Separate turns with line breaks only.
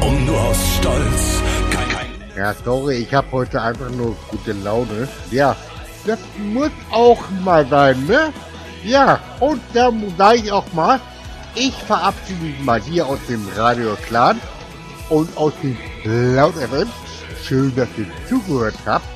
und nur aus Stolz.
Ja, sorry, ich habe heute einfach nur gute Laune. Ja, das muss auch mal sein, ne? Ja, und da sage ich auch mal, ich verabschiede mich mal hier aus dem Radio Clan und aus dem Laut FM. Schön, dass ihr zugehört habt.